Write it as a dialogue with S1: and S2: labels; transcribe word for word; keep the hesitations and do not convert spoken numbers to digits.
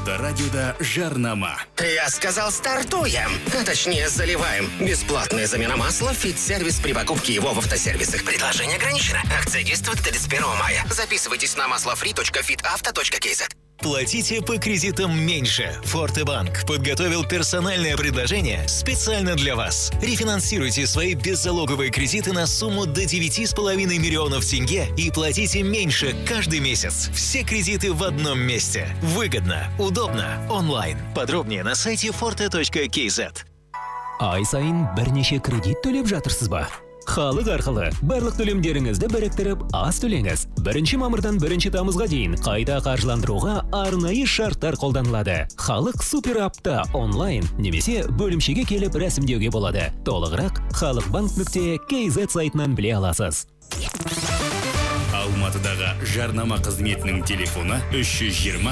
S1: Авторадиода жарнама.
S2: Я сказал, стартуем. А точнее, заливаем. Бесплатная замена масла «Фит-сервис» при покупке его в автосервисах. Предложение ограничено. Акция действует до тридцать первого мая. Записывайтесь на маслофри точка фитавто точка кей зет.
S3: Платите по кредитам меньше. Фортебанк подготовил персональное предложение специально для вас. Рефинансируйте свои беззалоговые кредиты на сумму до девяти с половиной миллионов тенге и платите меньше каждый месяц. Все кредиты в одном месте. Выгодно, удобно, онлайн. Подробнее на сайте форте точка кей зет.
S4: Ай сайын бірнеше кредит төлеп жатырсызба? Халық арқылы барлық төлемдеріңізді біріктіріп, аз төлеңіз. Бірінші мамырдан бірінші тамызға дейін қайта қаржыландыруға арнайы шарттар қолданылады. Халық супер апта онлайн немесе бөлімшеге келіп рәсімдеуге болады. Толығырақ халықбанк нүкте кей зет сайтынан біле аласыз.
S1: Алматыдағы жарнама қызметінің телефоны үш жүз жиырма